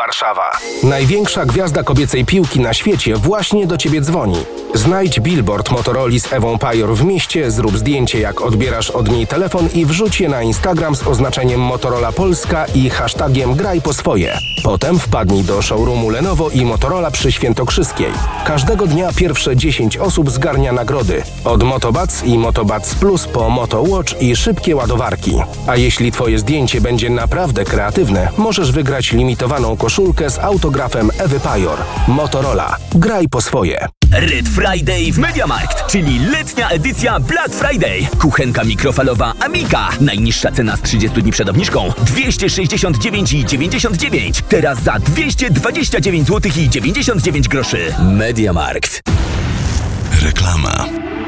Warszawa. Największa gwiazda kobiecej piłki na świecie właśnie do Ciebie dzwoni. Znajdź billboard Motorola z Ewą Pajor w mieście, zrób zdjęcie jak odbierasz od niej telefon i wrzuć je na Instagram z oznaczeniem Motorola Polska i hashtagiem graj po swoje. Potem wpadnij do showroomu Lenovo i Motorola przy Świętokrzyskiej. Każdego dnia pierwsze 10 osób zgarnia nagrody. Od Motobuds i Motobuds Plus po Moto Watch i szybkie ładowarki. A jeśli Twoje zdjęcie będzie naprawdę kreatywne, możesz wygrać limitowaną koszulkę z autografem Ewy Pajor. Motorola. Graj po swoje. Red Friday w MediaMarkt, czyli letnia edycja Black Friday. Kuchenka mikrofalowa Amiga. Najniższa cena z 30 dni przed obniżką 269,99. Teraz za 229 zł i 99 groszy. MediaMarkt. Reklama.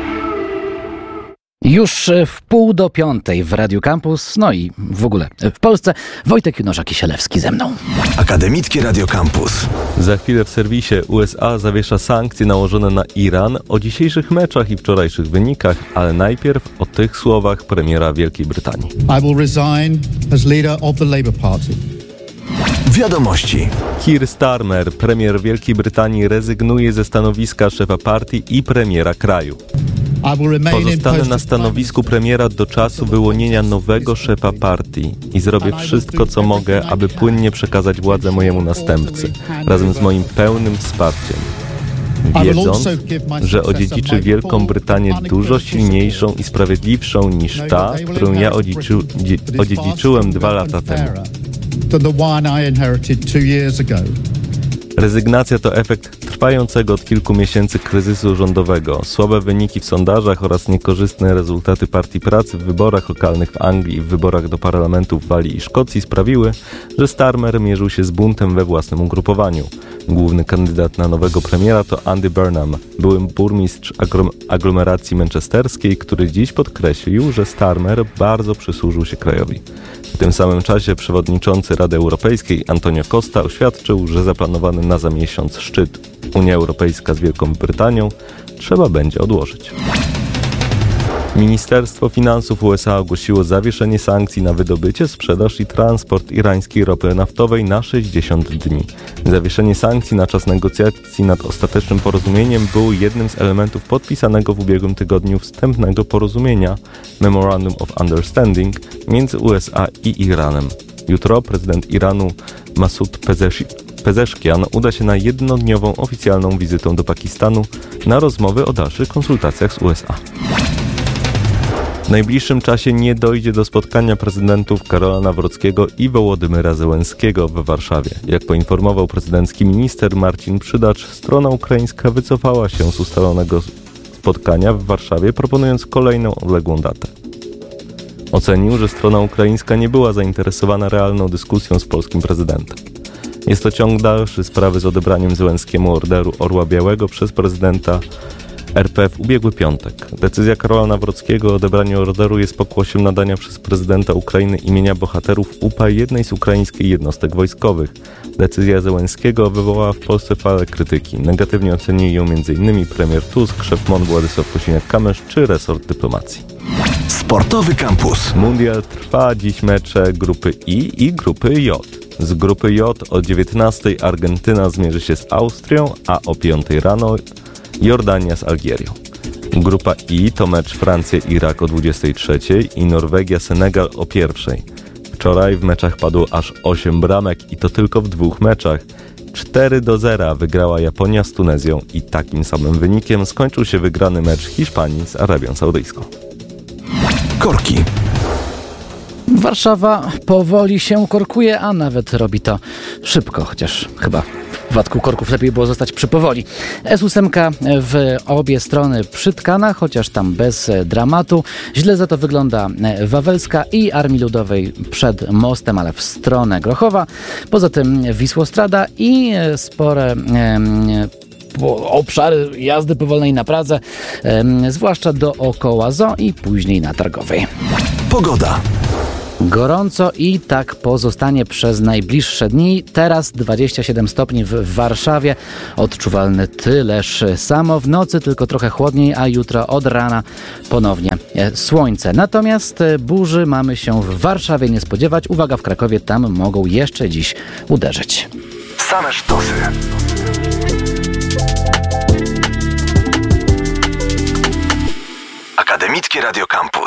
Już w 4:30 w Radiu Campus, no i w ogóle w Polsce, Wojtek Junoszak-Kisielewski ze mną. Akademickie Radio Campus. Za chwilę w serwisie USA zawiesza sankcje nałożone na Iran, o dzisiejszych meczach i wczorajszych wynikach, ale najpierw o tych słowach premiera Wielkiej Brytanii. I will resign as leader of the Labour Party. Wiadomości. Keir Starmer, premier Wielkiej Brytanii, rezygnuje ze stanowiska szefa partii i premiera kraju. Pozostanę na stanowisku premiera do czasu wyłonienia nowego szefa partii i zrobię wszystko, co mogę, aby płynnie przekazać władzę mojemu następcy, razem z moim pełnym wsparciem. Wiedząc, że odziedziczy Wielką Brytanię dużo silniejszą i sprawiedliwszą niż ta, którą ja odziedziczyłem 2 lata temu. Rezygnacja to efekt trwającego od kilku miesięcy kryzysu rządowego. Słabe wyniki w sondażach oraz niekorzystne rezultaty Partii Pracy w wyborach lokalnych w Anglii i w wyborach do parlamentów w Walii i Szkocji sprawiły, że Starmer mierzył się z buntem we własnym ugrupowaniu. Główny kandydat na nowego premiera to Andy Burnham, były burmistrz aglomeracji manchesterskiej, który dziś podkreślił, że Starmer bardzo przysłużył się krajowi. W tym samym czasie przewodniczący Rady Europejskiej Antonio Costa oświadczył, że zaplanowany na za miesiąc szczyt Unia Europejska z Wielką Brytanią trzeba będzie odłożyć. Ministerstwo Finansów USA ogłosiło zawieszenie sankcji na wydobycie, sprzedaż i transport irańskiej ropy naftowej na 60 dni. Zawieszenie sankcji na czas negocjacji nad ostatecznym porozumieniem było jednym z elementów podpisanego w ubiegłym tygodniu wstępnego porozumienia Memorandum of Understanding między USA i Iranem. Jutro prezydent Iranu Masoud Pezeshkian uda się na jednodniową oficjalną wizytę do Pakistanu na rozmowy o dalszych konsultacjach z USA. W najbliższym czasie nie dojdzie do spotkania prezydentów Karola Nawrockiego i Wołodymyra Zełenskiego w Warszawie. Jak poinformował prezydencki minister Marcin Przydacz, strona ukraińska wycofała się z ustalonego spotkania w Warszawie, proponując kolejną odległą datę. Ocenił, że strona ukraińska nie była zainteresowana realną dyskusją z polskim prezydentem. Jest to ciąg dalszy sprawy z odebraniem Zełenskiemu Orderu Orła Białego przez prezydenta RP w ubiegły piątek. Decyzja Karola Nawrockiego o odebraniu orderu jest pokłosiem nadania przez prezydenta Ukrainy imienia bohaterów UPA jednej z ukraińskich jednostek wojskowych. Decyzja Zełenskiego wywołała w Polsce falę krytyki. Negatywnie ocenili ją m.in. premier Tusk, szef MON Władysław Kosiniak-Kamysz czy resort dyplomacji. Sportowy Campus. Mundial trwa, dziś mecze grupy I i grupy J. Z grupy J o 19:00 Argentyna zmierzy się z Austrią, a o 5:00 rano Jordania z Algierią. Grupa I to mecz Francja-Irak o 23:00 i Norwegia-Senegal o 1:00. Wczoraj w meczach padło aż 8 bramek i to tylko w 2 meczach. 4-0 wygrała Japonia z Tunezją i takim samym wynikiem skończył się wygrany mecz Hiszpanii z Arabią Saudyjską. Korki. Warszawa powoli się korkuje, a nawet robi to szybko, chociaż chyba w przypadku korków lepiej było zostać przy powoli. S8 w obie strony przytkana, chociaż tam bez dramatu. Źle za to wygląda Wawelska i Armii Ludowej przed mostem, ale w stronę Grochowa. Poza tym Wisłostrada i spore obszary jazdy powolnej na Pradze, zwłaszcza dookoła Zoo i później na Targowej. Pogoda. Gorąco i tak pozostanie przez najbliższe dni. Teraz 27 stopni w Warszawie, odczuwalny tyleż samo. W nocy tylko trochę chłodniej, a jutro od rana ponownie słońce. Natomiast burzy mamy się w Warszawie nie spodziewać. Uwaga, w Krakowie tam mogą jeszcze dziś uderzyć. Same sztosy. Akademickie Radio Campus.